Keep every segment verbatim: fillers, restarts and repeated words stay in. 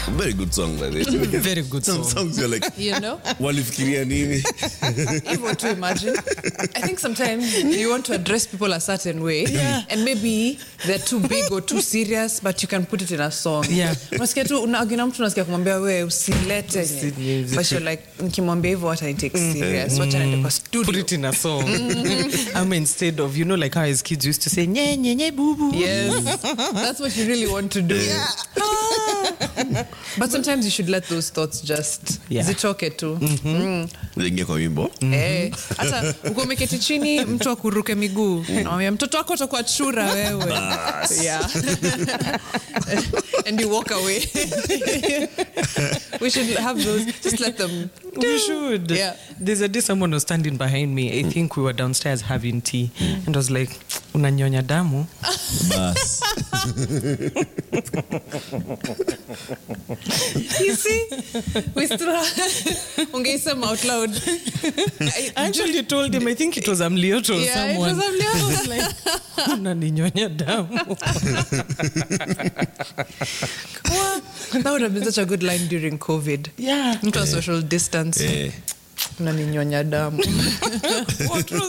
Very good song, by the way. Very good song. Some songs you're like, you know? walifikiria nini? Even to imagine. I think sometimes you want to address people a certain way, yeah. and maybe they're too big or too serious, but you can put it in a song. Yeah. Unasikia tu unagina mtu unasikia kumwambia wewe usilete. But you're like nikimwambia hivyo what I take serious. What I take studio. Put it in a song. I mean, instead of, you know, like how his kids used to say nye nye nye boo boo. Yes. That's what you really want to do. Yeah. But sometimes you should let those thoughts just yeah. zitoke tu. Mhm. Zingie kwa wimbo. Eh, hata uko umeketi chini mtu akuruke miguu. Naambia mtoto wako atakuwa chura wewe. Yeah. And you walk away. We should have those, just let them. We should. Yeah. There's a day someone was standing behind me. I think we were downstairs having tea. Mm. And I was like, unanyonya damu. Bas. You see? We still ungeisema out loud. I actually told him, I think it was Amlioto or yeah, someone. Yeah, it was Amlioto. Like, unaninyonya damu. That would have been such a good line during COVID. Yeah. Into a social distance. Yeah. Unaninyonya damu. What was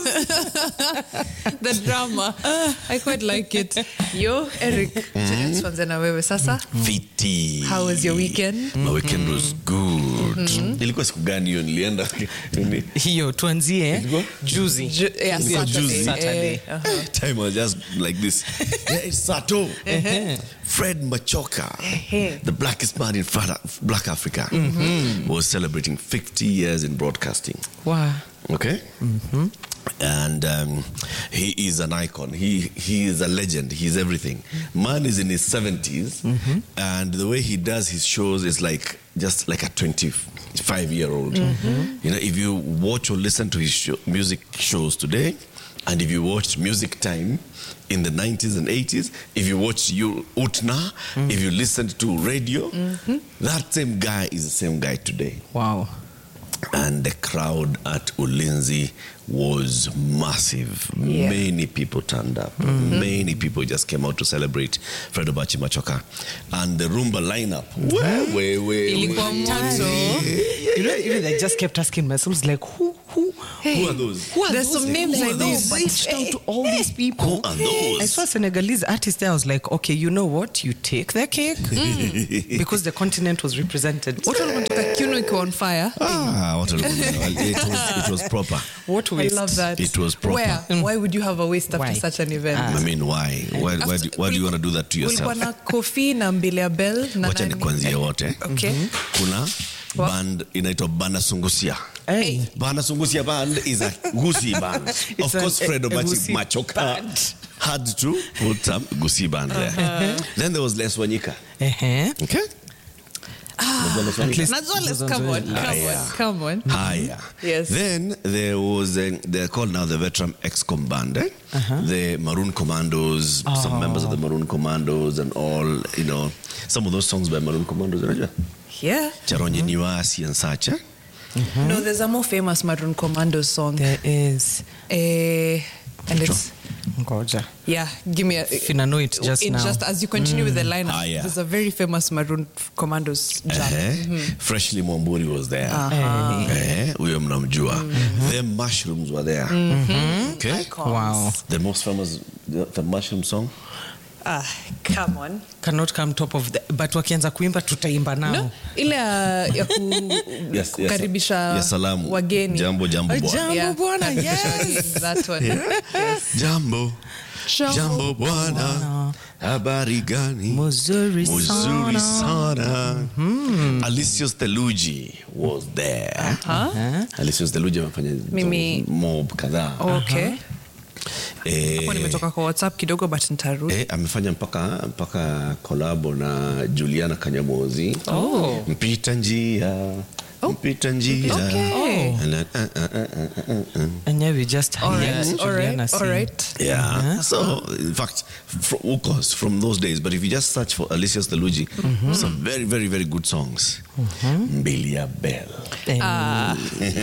the drama? I quite like it. Yo, Eric, tuanze na wewe sasa. Fiti. How was your weekend? My weekend was good. Ilikuwa siku gani hiyo nilienda? Hiyo tuanzie juzi. Ju- yeah, Ilikuwa Saturday. juzi. Saturday. Eh, uh-huh. Time was just like this. Yeah, it's Sato. Fred Machoka, the blackest man in Black Africa, was celebrating fifty years in broadcasting. Wow. Okay? Mm-hmm. And um, he is an icon. He he is a legend. He's everything. Man is in his seventies, mm-hmm. and the way he does his shows is like just like a twenty-five-year-old. Mm-hmm. You know, if you watch or listen to his show, music shows today, and if you watch Music Time in the nineties and eighties, if you watch you Utna, mm-hmm. if you listened to radio, mm-hmm. that same guy is the same guy today. Wow. And the crowd at Ulinzi was massive. Yeah. Many people turned up. Mm-hmm. Many people just came out to celebrate Fred Obachi Machoka. And the Rumba lineup. Where, where, where? Ilikuwa moto. You know, even I just kept asking myself, like, who, who, Hey, who are those? who are There's those? some names Who like are those. those? Reached out to all these people. Who are those? I saw a Senegalese artist there. I was like, okay, you know what? You take the cake mm. because the continent was represented. What wanatoka kiuno iko on fire? Ah, what a it was, it was proper. What I waste? love that. It was proper. Where? Mm. Why would you have a waste after Why? such an event? I mean, why? Why, why, do, why do you want to do that to yourself? Ulikuwa na Kofi na Mbele ya Bell na Wacha nani? nikuanzie wote. Okay. Kuna band inaitwa Bana Sungusia. Hey. Bana Sungusia band is a Gusi band. Of an- course, Fred a- a Obachi Gusi Machoka band. had to put some Gusi band there. Uh-huh. Then there was Les Wanyika. Uh-huh. Okay? At least Najua, let's those come are on, very- come yeah. on, come on. Higher. Yes. Then there was, uh, they're called now the Veteran Excom Band, eh? uh-huh. The Maroon Commandos, oh. some members of the Maroon Commandos and all, you know, some of those songs by Maroon Commandos, unajua? Yeah. Charonye Niwasi and such, eh? Mm-hmm. No, there's a more famous Maroon Commandos song. There is. Eh, and it's Ngoja. yeah. Give me a. If you know it just in now. Just as you continue mm. with the lineup, Ah, yeah. there's a very famous Maroon Commandos jam. Eh? Mm-hmm. Freshly Mwamburi was there. Uh-huh. Eh? Huyo mnamjua. Mm-hmm. The Mushrooms were there. Mm-hmm. Okay? Icons. Wow. The most famous, the, the Mushroom song. Ah, come on. Cannot come top of the, but wakianza kuimba tutaimba nao. No? Ile ya ya ku, Yes, yes. kukaribisha Yes, salamu. wageni. Jambo, jambo, Oh, bwana. jambo. Yeah. bwana, yes. That one. Yes. Jambo. Jambo, Jambo bwana. Habari gani? Muzuri Muzuri sana. sana. Mm-hmm. Alicius Theluji was there. Uh-huh. Alicius Theluji amefanya Mimi- mob kadhaa. Okay. Eh, Hapo nimetoka kwa WhatsApp kidogo but nitarudi. Eh, amefanya mpaka mpaka collabo na Juliana Kanyamozi. Oh. Mpita njia. Mpita njia. Okay. And then, uh, uh, uh, uh, uh, uh. And yeah, we just All heard right, all Juliana right, sing. all right. Yeah. Uh-huh. So, in fact, from, of course, from those days, but if you just search for Alicius Theluji, mm-hmm. some very, very, very good songs. Mm-hmm. Mbelia Bell. Ah.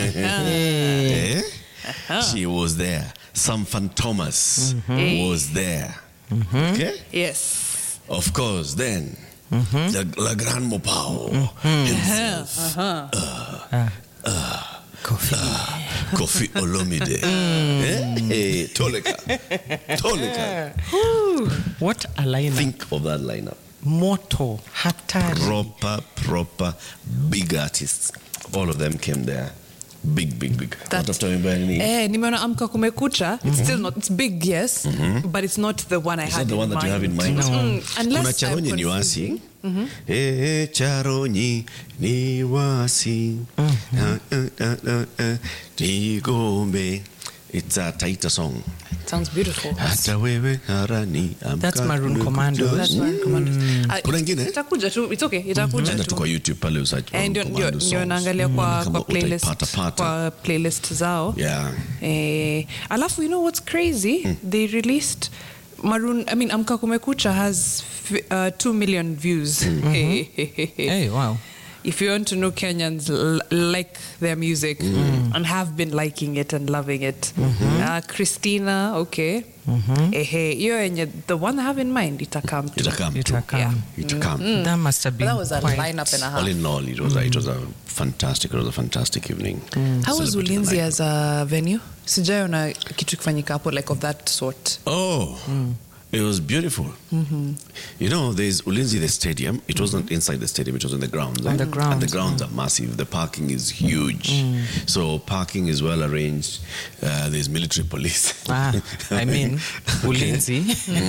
Eh? She was there. Sam Fantomas Mm-hmm. was there. Okay? Yes. Of course, then the, the Grand Mopao himself, Uh-huh. Coffee. Kofi Olomide, eh? Hey, Toleka, Toleka. Ooh, what a lineup. Think of that lineup. Moto, Hatari. Proper, proper, big artists. All of them came there. Big, big, big. That- What after me, Eh, nimeona Amka Kumekucha. It's still not. It's big, yes, but it's not the one I It's had not the in one that mind. you have in mind. No. Mm, Kuna unless I'm Charonyi ni confusing. wasi. Eh, Charonyi ni wasi. Ah, ah, ah, ah, ah, Tigombe. It's a Taita song. Sounds beautiful. Hata wewe harani, amka That's Maroon kumekucha. Commandos. That's why I'm commanded. Ah, Kuna ingine? itakuja tu. It's okay. Itakuja Nenda tu. tu kwa YouTube pale usearch Eh, ndio Maroon ndio Commando ndio songs. naangalia kwa Kama kwa playlist utaipata-pata. kwa playlist zao. Yeah. Eh, alafu you know what's crazy? They released Maroon. I mean, Amka Kumekucha has f- uh, two million views. Hey, wow. If you want to know Kenyans l- like their music and have been liking it and loving it, uh, Christina, okay, ehe, hiyo yenye the one I have in mind, itakam too. Itakam It too. will come. Yeah. Itakam. That must have But been that was a quite... lineup and a All half. in all, it was, a, it was a fantastic, it was a fantastic evening. How was Celebrating the Ulinzi night. as a venue? Sijaona kitu kifanyika hapo like of that sort. Oh, it was beautiful. You know, there's Ulinzi, the stadium. It wasn't inside the stadium, it was on the grounds. On the And the grounds, grounds are massive. The parking is huge. So parking is well arranged. Uh, there's military police. Ah, I mean, Ulinzi.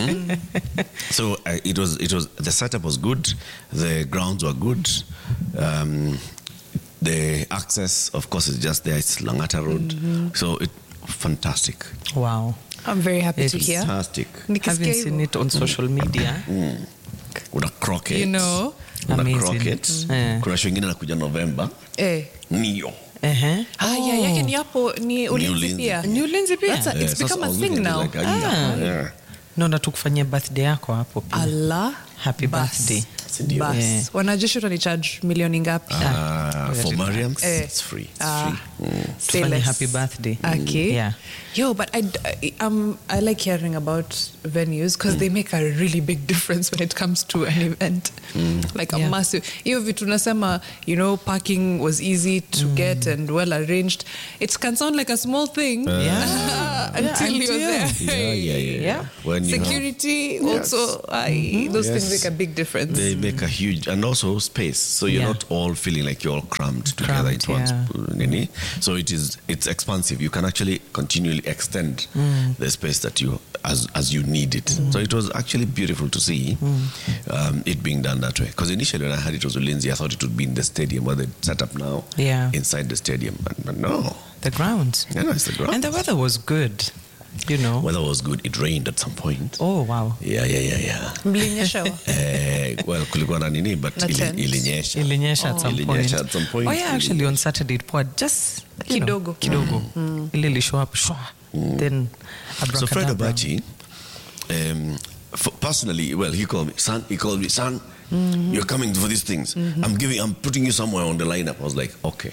So uh, it was, it was, the setup was good. The grounds were good. Um, the access, of course, is just there. It's Langata Road. So it, fantastic. Wow. I'm very happy to It's hear. Fantastic. Nikisikia Haven't seen hivyo. it on social media. Kuna croquet. You know? Kuna Amazing. croquet. Eh. Kuna show ingine nakuja November. Eh. Nio. Uh-huh. Ah, yeah, yake ni hapo ni Ulinzi Ulinzi. pia. Ni Ulinzi pia? That's a, Yeah, it's sasa become I a was thing looking at it now. like, ah, yeah. No, na tukufanyia birthday yako hapo pia. Allah. Happy Bas. birthday. Sindio? Bas. Yeah. Wanajeshi watani charge milioni ngapi? Ah, for Very Mariam, Eh. it's free. It's Ah. free. Mm. Say Tufanye less. happy birthday. Okay. Yeah. Yo, but I, I, um, I like hearing about venues because they make a really big difference when it comes to an event. Like a Yeah. massive. Hiyo vitu nasema, you know, parking was easy to get and well arranged. It can sound like a small thing Yeah. until Yeah, you're until. there. Yeah, yeah, yeah. Yeah. When you have, Security also, I, those things Yes. make a big difference. they make a huge, and also space. So you're Yeah. not all feeling like you're all crammed together Crammed, into one. yeah. sp- nini. So it is, it's expansive. You can actually continually extend the space that you, as as you need it. So it was actually beautiful to see um, it being done that way. Because initially when I heard it was Ulinzi, I thought it would be in the stadium where they set up now. Yeah. Inside the stadium, but, but no. The grounds. Yeah, no, it's the ground. And the weather was good, you know. Weather was good. It rained at some point. Oh, wow. Yeah, yeah, yeah, yeah. Mlinyeshewa. Eh, well, kulikuwa na nini, but Na ili, tent. ilinyesha. Ilinyesha at some Ilinyesha point. at some point. Oh, yeah, actually on Saturday it poured just you know, Kidogo. kidogo. Ile ili show up, shwa. Then So Fred abracadabra. Obachi, um, for, personally, well, he called me, son, he called me, son, you're coming for these things. I'm giving, I'm putting you somewhere on the lineup. I was like, okay.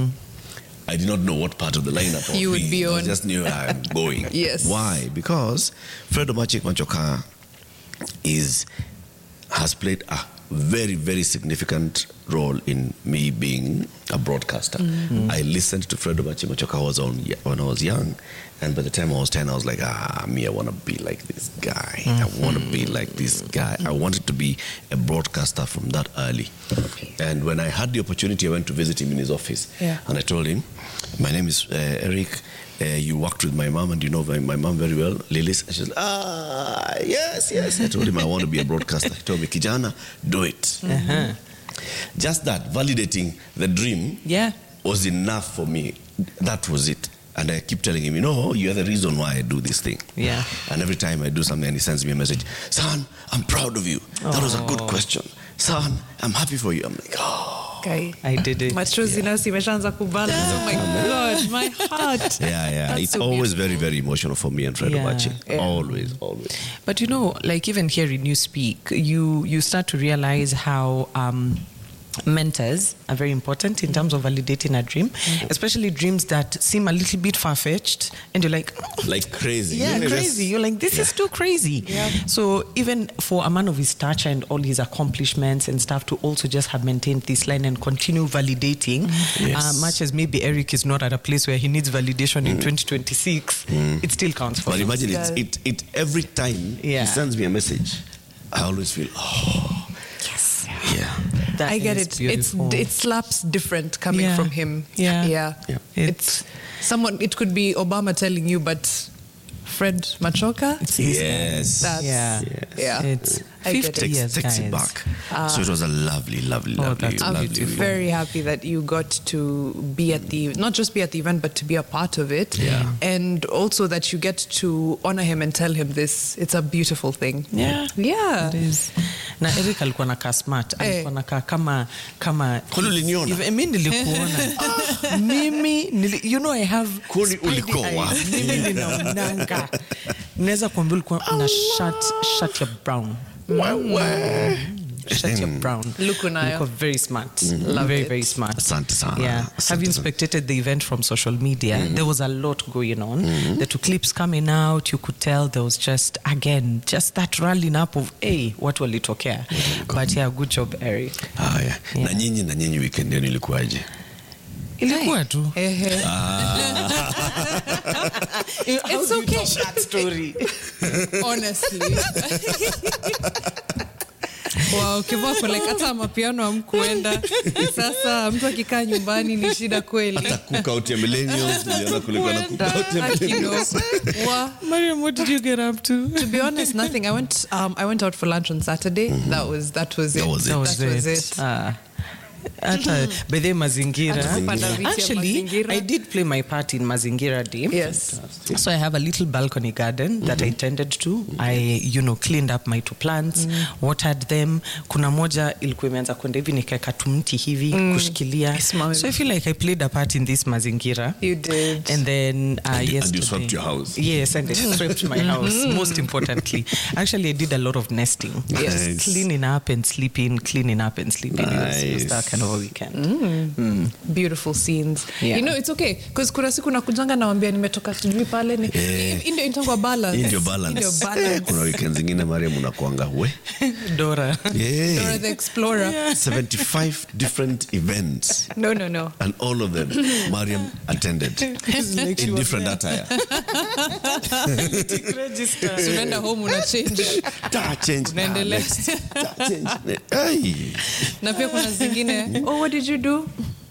I did not know what part of the lineup I You would would be I on. just knew I'm going. Yes. Why? Because Fred Obachi Machoka is, has played a very, very significant role in me being a broadcaster. I listened to Fred Obachi Machoka was on when I was young, and by the time I was ten, I was like, ah, me, I want to be like this guy. I want to be like this guy. I wanted to be a broadcaster from that early. And when I had the opportunity, I went to visit him in his office, Yeah. and I told him, my name is uh, Eric. Uh, you worked with my mom and you know my, my mom very well, Lilis. And she's like, ah, yes, yes. I told him I want to be a broadcaster. He told me, Kijana, do it. Uh-huh. Just that, validating the dream Yeah. was enough for me. That was it. And I keep telling him, you know, you're the reason why I do this thing. Yeah. And every time I do something and he sends me a message, son, I'm proud of you. That was a good question. Son, I'm happy for you. I'm like, oh. Okay. I did it. Machozi nasi imeshaanza kubalance. Oh my God, my heart. Yeah, yeah. That's it's so always very, very emotional for me and Fred Yeah. Obachi. Yeah. Always, always. But you know, like even hearing you speak, you you start to realize how um, mentors are very important in terms of validating a dream, mm-hmm. especially dreams that seem a little bit far-fetched, and you're like, like crazy. yeah, Maybe crazy. that's- You're like, this yeah. is too crazy. Yeah. So even for a man of his stature and all his accomplishments and stuff to also just have maintained this line and continue validating, Yes. uh, much as maybe Eric is not at a place where he needs validation in twenty twenty-six, it still counts for But him. imagine Yeah. it, it, it every time Yeah. he sends me a message, I always feel, oh, Yes. yeah. That I get is it. It's beautiful. it slaps different coming Yeah. from him. Yeah. yeah. Yeah. It's someone. It could be Obama telling you, but Fred Machoka. Yes. That's, Yeah. Yes. yeah. It's I get fifty it. Takes, years, takes guys. it back. so it was a lovely, lovely, Oh, lovely, that's I'm lovely. beautiful. very happy that you got to be at the, not just be at the event, but to be a part of it. Yeah. And also that you get to honor him and tell him this. It's a beautiful thing. Yeah. Yeah. It is. Na Eric alikuwa nakaa smart, alikuwa nakaa kama kama Kwani uliniona? If- mimi nilikuona. Mimi nili, you know I have Kwani spidey ulikuwa eyes. wapi? Mimi ninaonanga. Naweza kuambia ulikuwa una shirt shirt ya brown. Shirt ya brown. Look unayo. Ulikuwa very smart. Love very it. very smart. Asante sana. Yeah. Asante Having sana. spectated the event from social media, there was a lot going on. There were clips coming out. You could tell there was just, again, just that rallying up of, hey, what will it okay? But yeah, good job, Eric. Haya. Na nyinyi na nyinyi weekend yenu ilikuwaje? Ilikuwa tu. Ehe. It's okay. That story. Honestly. Wow, kiboko like hata mapiano hamkuenda. Sasa mtu akikaa nyumbani ni shida kweli. Hata cookout ya millennials, niliona kulikuwa na cookout ya millennials. Wa, Mariam, what did you get up to? to be honest, nothing. I went um I went out for lunch on Saturday. That was that was it. That was it. That was That was it. it. Ah. Hata by the mazingira. Hatukupanda viti ya Actually, mazingira. I did play my part in Mazingira Day. Yes. So I have a little balcony garden that I tended to. I, you know, cleaned up my two plants, watered them. Kuna moja ilikuwa imeanza kwenda hivi nikaeka tumti hivi kushikilia. Smart. So I feel like I played a part in this Mazingira. You did. And then uh, And you- yesterday, and you swept your house. Yes, and I swept my house. Most importantly, actually, I did a lot of nesting. Yes. Just cleaning up and sleeping, cleaning up and sleeping. It was, it was that Nice. kind of a weekend. Beautiful scenes. Yeah. You know, it's okay because kuna siku nakujanga nawambia nimetoka sijui pale ni Eh. hii ndio intangwa balance. Hii ndio balance. Hii ndio balance. Kuna weekend zingine Mariam unakuanga we. Dora. Yeah. Dora the Explorer. seventy-five different events. No, no, no. And all of them, Mariam attended in different attire. Register. So unaenda home una change. Ta change. Unaendelea. Ah, next. Ta change. Ay. Na pia kuna zingine, oh, what did you do?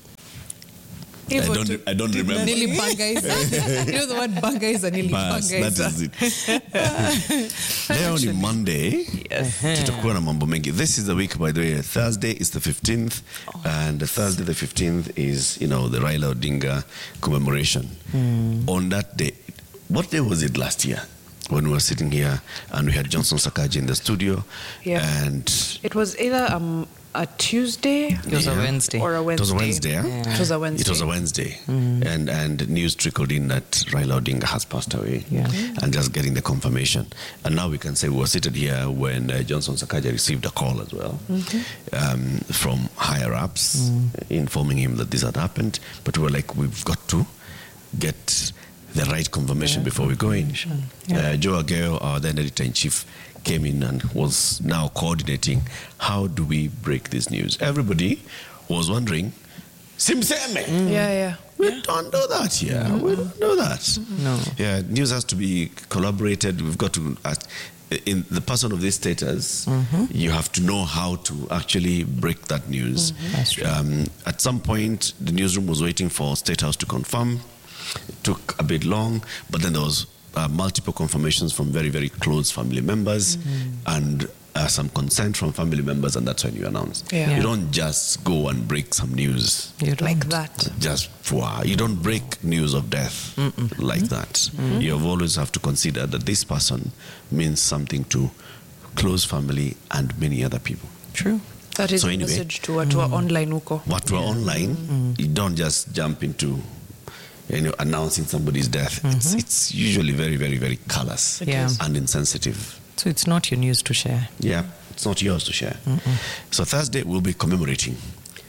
I Hivyo don't, tu. I don't remember. Nilibangaiza. You know the word bangaiza, Bas, nilibangaiza. that is it. Leo ni Monday. Tutakuwa na mambo mengi. This is the week, by the way. Thursday is the fifteenth. And Thursday the fifteenth is, you know, the Raila Odinga commemoration. On that day, what day was it last year? When we were sitting here and we had Johnson Sakaji in the studio. Yeah. And It was either um, a Tuesday It was a Yeah. Wednesday. or a it Wednesday. was a Wednesday, huh? It was a Wednesday. It was a Wednesday. And and news trickled in that Raila Odinga has passed away. Yeah. And just getting the confirmation. And now we can say we were seated here when uh, Johnson Sakaja received a call as well um, from higher ups informing him that this had happened. But we were like, we've got to get the right confirmation before we go in. Uh, Joe Ageo, our then editor-in-chief, came in and was now coordinating how do we break this news. Everybody was wondering, Simseme. Yeah, yeah. We don't do that here. We don't do that. No. Yeah, news has to be collaborated. We've got to, uh, in the person of this status, you have to know how to actually break that news. That's true. Um, at some point, the newsroom was waiting for State House to confirm. It took a bit long, but then there was uh, multiple confirmations from very, very close family members and uh, some consent from family members, and that's when you announce. Yeah. You don't just go and break some news You don't. Like that. just wow. You don't break news of death like that. You have always have to consider that this person means something to close family and many other people. True. That is So a anyway. message to watu wa online huko. What were online, you don't just jump into, you know, announcing somebody's death. It's, it's usually very, very, very callous Yeah. is. and insensitive. So it's not your news to share. Yeah, it's not yours to share. So Thursday we'll be commemorating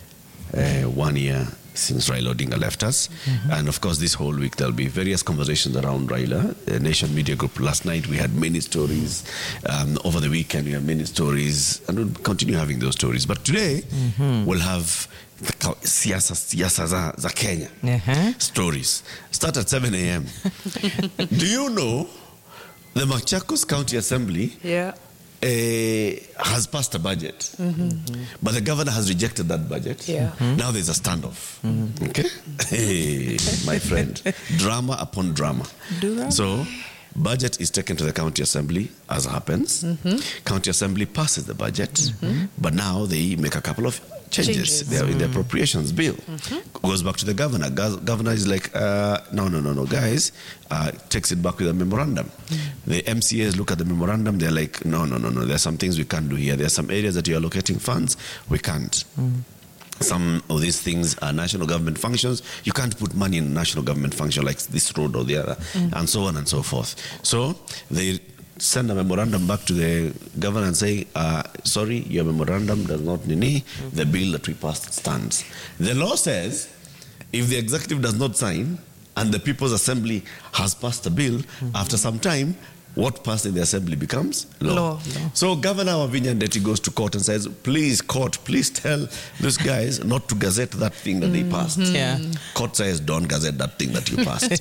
uh, one year since Raila Odinga left us. Mm-hmm. And of course, this whole week, there'll be various conversations around Raila. The Nation Media Group, last night, we had many stories. Um, over the weekend, we have many stories. And we'll continue having those stories. But today, mm-hmm. we'll have siasa, siasa za, za Kenya uh-huh. stories. Start at seven a.m. Do you know the Machakos County Assembly yeah. uh, has passed a budget, mm-hmm. but the governor has rejected that budget. Yeah. Mm-hmm. Now there's a standoff. Mm-hmm. Okay, hey, my friend, drama upon drama. drama. So, budget is taken to the county assembly, as happens. Mm-hmm. County assembly passes the budget, mm-hmm. but now they make a couple of changes, changes. They are in the appropriations bill. Mm-hmm. Goes back to the governor. Go- governor is like, uh, no, no, no, no, guys. Uh, takes it back with a memorandum. Mm-hmm. The M C As look at the memorandum. They're like, no, no, no, no. There are some things we can't do here. There are some areas that you're allocating funds. We can't. Mm-hmm. Some of these things are national government functions. You can't put money in a national government function like this road or the other, mm-hmm. and so on and so forth. So they send a memorandum back to the governor and say, uh, sorry, your memorandum does not nini, mm-hmm. the bill that we passed stands. The law says if the executive does not sign and the People's Assembly has passed a bill, mm-hmm. after some time, what passed in the assembly becomes law. law. So Governor Wavinya Ndeti goes to court and says, please, court, please tell these guys not to gazette that thing that mm-hmm. they passed. Yeah. Court says, don't gazette that thing that you passed.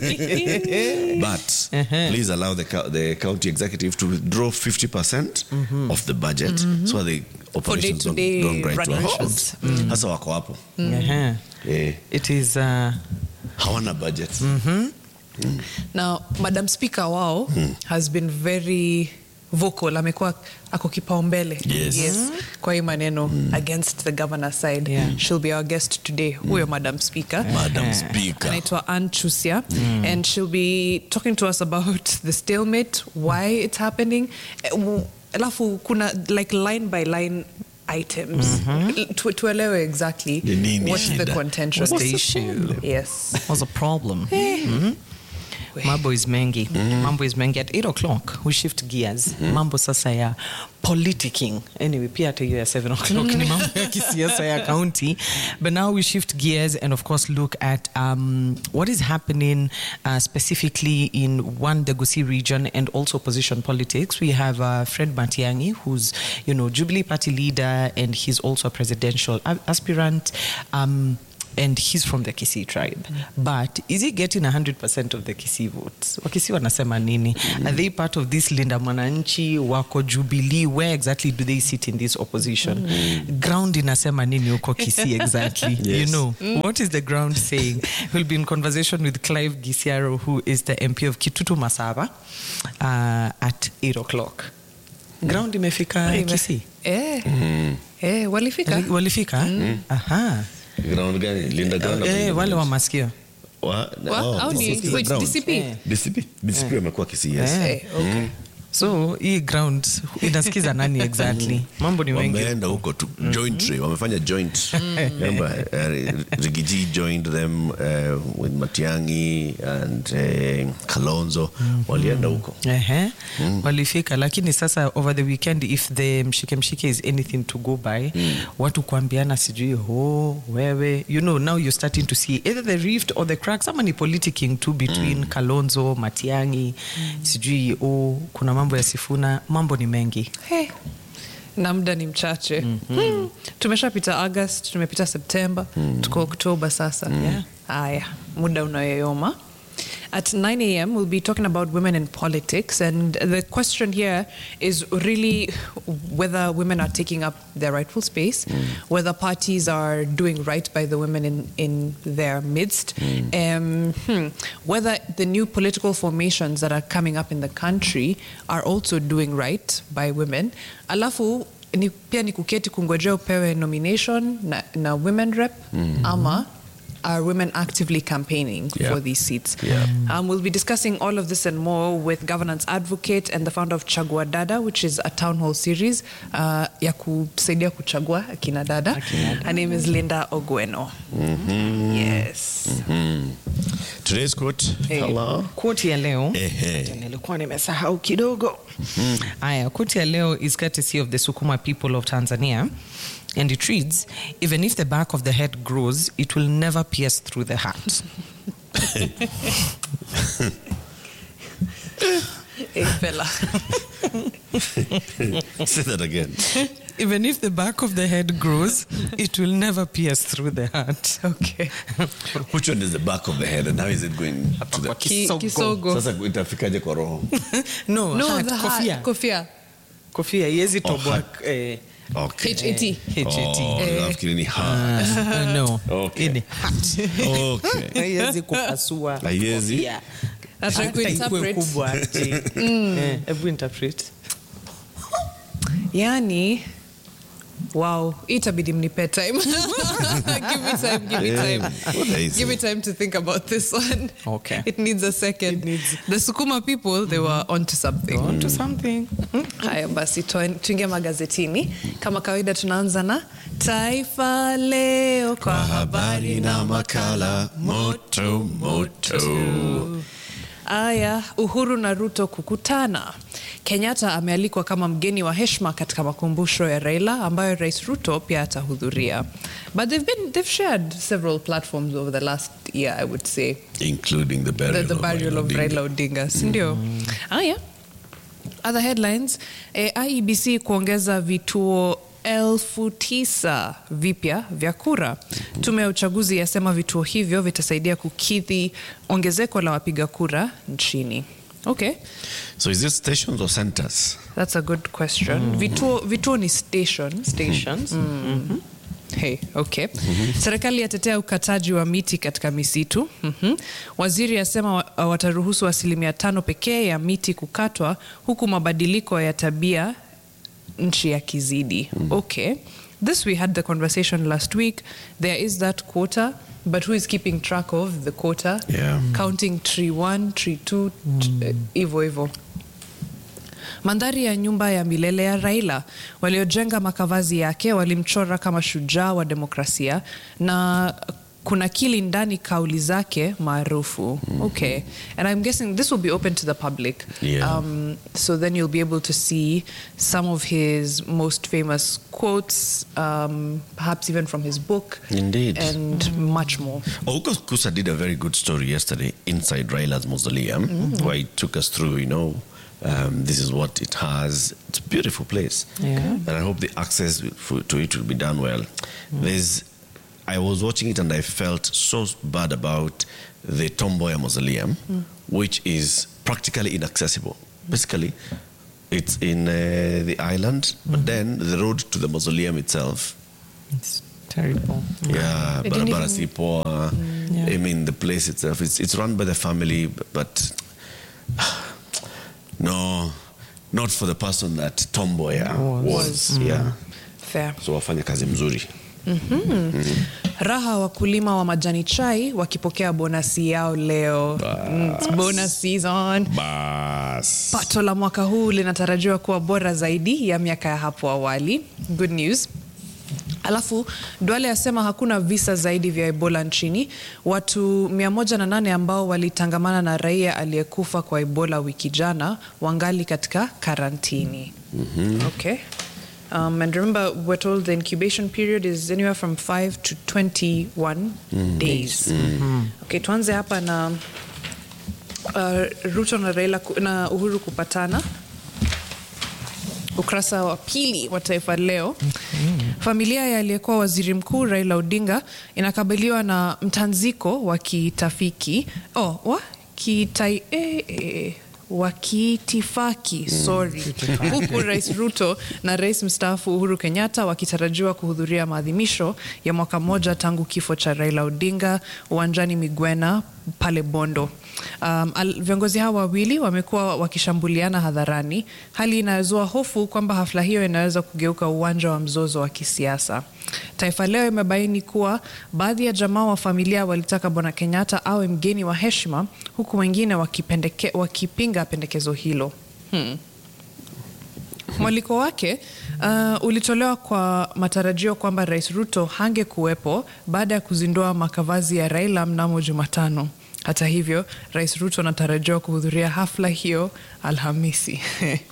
But uh-huh. please allow the, the county executive to withdraw fifty percent mm-hmm. of the budget mm-hmm. so the operations don't, don't grind to a halt. Mm-hmm. Hasa wako hapo. Uh-huh. Yeah. It is... Uh... Hawana budget. Mm-hmm. Mm. Now, Madam Speaker wao mm. has been very vocal. Amekuwa ako kipaumbele. Yes. Yes. Kwa hii maneno mm. against the governor's side. Yeah. She'll be our guest today. Mm. Huyo Madam Speaker. Madam Speaker. Anaitwa Anne Chusia. Mm. And she'll be talking to us about the stalemate, why it's happening. Alafu kuna like line by line items. Mm-hmm. To, tuelewe exactly what's the contention. What's the issue? Yes. What's the problem? Hey. Mm-hmm. Mambo is mengi. Mm. Mambo is mengi. At eight o'clock, we shift gears. Mm. Mambo sasa ya politicking. Anyway, pia to you at seven o'clock ni mambo ya kisiasa ya county. But now we shift gears and of course look at um, what is happening uh, specifically in one, the Gusii region and also opposition politics. We have uh, Fred Matiang'i, who's, you know, Jubilee Party leader, and he's also a presidential aspirant. Um, And he's from the Kisii tribe. Mm. But is he getting one hundred percent of the Kisii votes? Wakisii wanasema nini? Mm. Are they part of this Linda Mwananchi, wako Jubilee? Where exactly do they sit in this opposition? Mm. Ground inasema nini uko Kisii exactly? Yes. You know, mm. what is the ground saying? We'll be in conversation with Clive Gisiaro, who is the M P of Kitutu Masaba, uh, at eight o'clock. Ground imefika Kisii? Eh. Mm. Eh, walifika? Walifika? Mm. Aha. Ground gani? Linda ground. Eh, wale wa masikio. Wa? Oh, au ni D C P? D C P. D C P amekuwa Kisii, yes. Eh, okay. So, hii ground inasikiza nani exactly? Mambo ni mengi. Wameenda huko tu jointry, wamefanya joint. Remember, uh, Rigiji joined them uh, with Matiang'i and uh, Kalonzo. Mm-hmm. Walienda huko. Ehe. Mm. Walifika, lakini sasa over the weekend, if the mshike mshike is anything to go by, mm. watu kuambiana sijui ho, wewe, you know, now you're starting to see either the rift or the cracks. Some ni politicking too between mm. Kalonzo, Matiang'i, mm. sijui oh, kuna mambo ya Sifuna, mambo ni mengi. Hey. Na muda ni mchache. Mm-hmm. Hmm. Tumeshapita August, tumepita September, mm. tuko October sasa. Mm. Yeah. Aya, muda unayoyoma. At nine a.m. we'll be talking about women in politics, and the question here is really whether women are taking up their rightful space, mm. whether parties are doing right by the women in, in their midst, mm. um, hmm, whether the new political formations that are coming up in the country are also doing right by women. Alafu ni pia ni kuketi kungojea upewe nomination na, na women rep, mm. ama are women actively campaigning yeah. for these seats? Yeah. Um, we'll be discussing all of this and more with governance advocate and the founder of Chagua Dada, which is a town hall series uh, ya kusaidia kuchagua akina dada. Akina dada. Her name is Linda Ogweno. Mm-hmm. Yes. Mm-hmm. Today's quote. Hey, hello. Quote ya leo. Hey, hey. Nilikuwa nimesahau kidogo. Aya, quote ya leo is courtesy of the Sukuma people of Tanzania. And it reads, even if the back of the head grows, it will never pierce through the heart. Hey, fella. Say that again. Even if the back of the head grows, it will never pierce through the heart. Okay. Which one is the back of the head and how is it going to the... Ki- kisogo. Sasa itafikaje kwa roho? No, No, heart, the heart. kofia. Kofia. Kofia, yezi Oh, toboa. heart. eh, Okay. H A T. H A T. Oh, nafikiri ni heart. Uh, no, Okay. ini heart. Okay. Haiwezi kupasua. Haiwezi? kofia. Na try Hata ikuwe kuinterpret. kubwa ati. Eh, hebu interpret. Yani, wow, itabidi mnipe time. Give me time, give me Yeah, time. what is Give me it? time to think about this one. Okay. It needs a second. It needs- The Sukuma people, they were onto something. On to something. Haya basi tuin- tuingie magazetini. Kama kawaida tunaanza na Taifa Leo kwa habari na makala moto moto. Aya, Uhuru na Ruto kukutana. Kenyatta amealikwa kama mgeni wa heshima katika makumbusho ya Raila ambayo Rais Ruto pia atahudhuria. But they've been they've shared several platforms over the last year, I would say. Including the burial, The, the burial of Raila Odinga. Sindio? Aya. Other headlines, eh, I E B C kuongeza vituo elfu tisa vipya vya kura. Tume ya uchaguzi yasema vituo hivyo vitasaidia kukidhi ongezeko la wapiga kura nchini. Okay, So is it stations or centers? that's a good question. Vituo, vituo ni station. Stations. Hey, okay. Serikali yatetea ukataji wa miti katika misitu. Mhm. Waziri asema wa- wataruhusu asilimia tano pekee ya miti kukatwa huku mabadiliko ya tabia nchi ya kizidi. Okay. This we had the conversation last week. There is that quota, but who is keeping track of the quota? Yeah. Counting tree one, tree two, t- hivyo hivyo. Mandhari ya nyumba ya milele ya Raila. Waliojenga makavazi yake walimchora kama shujaa wa demokrasia na kuna kili ndani kauli zake maarufu. Okay. And I'm guessing this will be open to the public. Yeah. Um, so then you'll be able to see some of his most famous quotes, um, perhaps even from his book. Indeed. And much more. Ogo Kusa did a very good story yesterday inside Raila's mausoleum, where he took us through, you know, um, this is what it has. It's a beautiful place. Yeah. And I hope the access for- to it will be done well. There's, I was watching it and I felt so bad about the Tomboya mausoleum, which is practically inaccessible. Basically, it's in uh, the island, but then the road to the mausoleum itself, It's terrible. yeah, They didn't barabara even- si poa. Yeah. I mean, the place itself, it's, it's run by the family, but no, not for the person that Tomboya was. Yeah. Fair. So wafanya kazi mzuri. Raha wakulima wa majani chai wakipokea bonasi yao leo. Mm, it's bonus season. Bas. Pato la mwaka huu linatarajiwa kuwa bora zaidi ya miaka ya hapo awali. Good news. Alafu Duale asema hakuna visa zaidi vya Ebola nchini. Watu mia moja na nane ambao walitangamana na raia aliyekufa kwa Ebola wiki jana wangali katika karantini. Okay. Um, and remember, we're told the incubation period is anywhere from five to twenty-one days. Okay, tuanze hapa na uh, Ruto na Raila ku- na Uhuru kupatana. Ukurasa wa pili wa Taifa Leo. Familia ya aliyekuwa waziri mkuu Raila Odinga inakabiliwa na mtanziko wa kitafiki. Oh, wa kitai eh, eh, wa kiitifaki, sorry. Huku Rais Ruto na Rais mstaafu Uhuru Kenyatta wakitarajiwa kuhudhuria maadhimisho ya mwaka mmoja tangu kifo cha Raila Odinga uwanjani Migwena pale Bondo. Um, al, viongozi hawa wawili wamekuwa wakishambuliana hadharani, hali inayozua hofu kwamba hafla hiyo inaweza kugeuka uwanja wa mzozo wa kisiasa. Taifa Leo imebaini kuwa baadhi ya jamaa wa familia walitaka Bwana Kenyatta awe mgeni wa heshima huku wengine wakipendeke, wakipinga pendekezo hilo. Hmm. Mwaliko wake uh, ulitolewa kwa matarajio kwamba Rais Ruto hangekuwepo baada ya kuzindua makavazi ya Raila mnamo Jumatano. Hata hivyo, Rais Ruto anatarajiwa kuhudhuria hafla hiyo Alhamisi.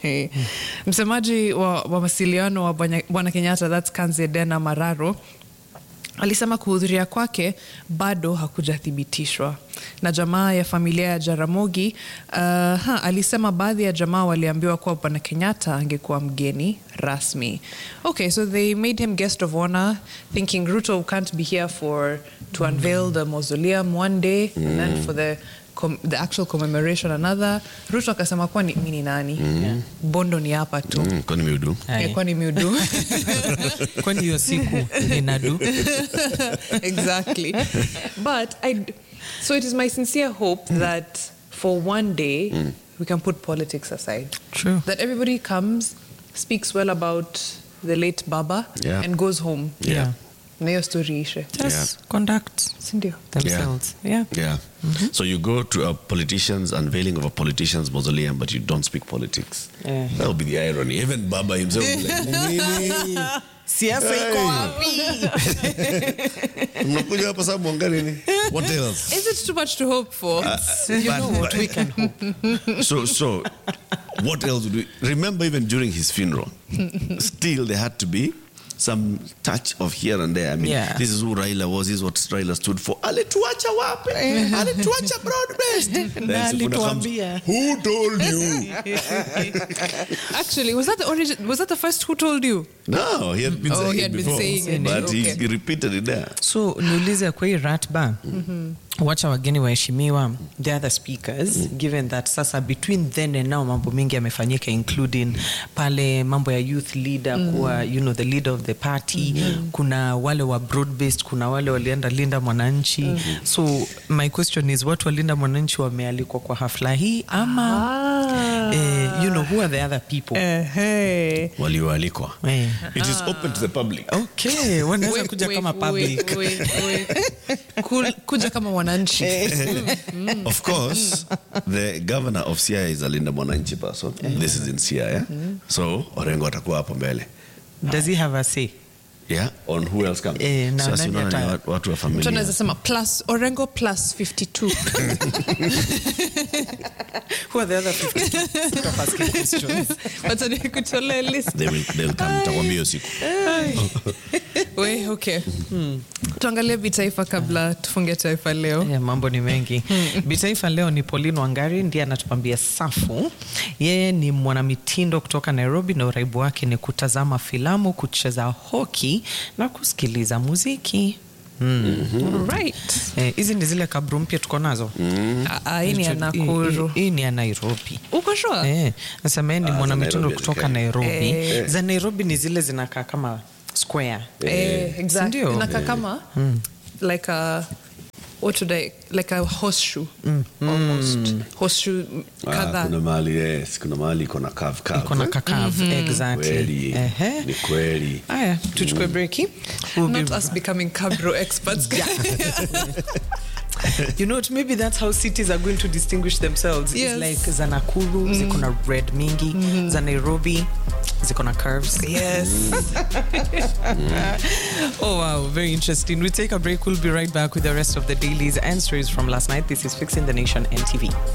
Msemaji wa, wa mawasiliano wa Bwana Kenyatta, that's Kanze Dena Mararo, alisema kuhudhuria kwake bado hakujathibitishwa. Na jamaa ya familia ya Jaramogi uh, ha, alisema baadhi ya jamaa waliambiwa kuwa Bwana Kenyatta angekuwa mgeni rasmi. Okay, so they made him guest of honor, thinking Ruto can't be here for to unveil the mausoleum one day, mm. and then for the Com, the actual commemoration another. Ruto akasema kwa ni mini nani? Mm. Yeah. Bondo ni hapa tu. Mm, kwa ni miudu. Eh, kwa ni miudu. Kwa ni hiyo siku ni nadu. Exactly. But I, so it is my sincere hope mm. that for one day mm. we can put politics aside. True. That everybody comes, speaks well about the late Baba, yeah. and goes home. Yeah. yeah. Na hiyo story ishe. Just yeah. conduct Sindio. themselves. Yeah. Yeah. yeah. Mm-hmm. So you go to a politician's unveiling of a politician's mausoleum, but you don't speak politics. Yeah. That would be the irony. Even Baba himself would be like, nini? Siasa iko wapi? Mnakuja hapa sababu mwangani ni? What else? Is it too much to hope for? Uh, you but, know what, we can hope. So, so what else would we... Remember even during his funeral, still there had to be some touch of here and there. I mean, yeah. this is who Raila was, this is what Raila stood for. Alituacha wapi? Alituacha broad-based. Who told you? Actually, was that the origin? Was that the first who told you? No, he had been oh, saying he had it been before, saying it. but Okay. he repeated it there. So, niulize kwa hii ratba, mm-hmm. wacha wageni waheshimiwa, the other speakers, mm. given that sasa between then and now mambo mingi yamefanyika, including pale mambo ya youth leader mm. kuwa, you know, the leader of the party, mm-hmm. kuna wale wa broad-based, kuna wale walienda Linda Mwananchi. Mm-hmm. So, my question is, watu wa Linda Mwananchi wamealikwa kwa hafla hii ama, ah. eh, you know, who are the other people? Uh, hey. Walioalikwa. Eh. It is open to the public. Okay, wanaweza kuja kama public. Wait, wait, wait. Kuja kama wananchi. Of course, the governor of Siaya is a Linda Mwananchi person. Mm-hmm. This is in Siaya. Mm-hmm. So, Orengo atakuwa hapo mbele. Does he have a say? Yeah, on who else comes? Eh, na, so, nani ni watu wa familia. Tunaweza sema plus Orengo plus fifty-two. Who are the other fifty-two? Stop asking questions. What's the kutole list? They will, they will come. Takwambia usiku. We, okay. Hmm. Tuangalie Bitaifa kabla tufunge Taifa leo. Yeah, mambo ni mengi. Bitaifa leo ni Pauline Wangari, ndiye anatupambia safu. Yeye ni mwanamitindo kutoka Nairobi na uraibu wake ni kutazama filamu, kucheza hockey na kusikiliza muziki. Mm. Mm-hmm. Right. Eh, hizi ni zile kabru mpya tuko nazo. Mm. Ah, hii ni ya Nakuru. Hii ni ya Nairobi. Uko sure? Eh, nasema yeye ni mwanamitindo kutoka Nairobi. Eh. Za Nairobi ni zile zinakaa kama square. Eh, exactly. Inakaa kama mm. like a what would I like a horseshoe mm. almost mm. horseshoe kadhaa. Ah, kuna mali yes, kuna mali iko na curve curve. Iko na curve mm-hmm. exactly. Kweli. Ehe. Ni kweli. Aya, tuchukue breaki. We'll Not be... us becoming cabro experts. You know what, maybe that's how cities are going to distinguish themselves. Yes. It's like za Nakuru, mm. ziko na red mingi, mm. za Nairobi, ziko na curves. Yes. Oh wow, very interesting. We take a break. We'll be right back with the rest of the dailies and stories from last night. This is Fixing the Nation N T V.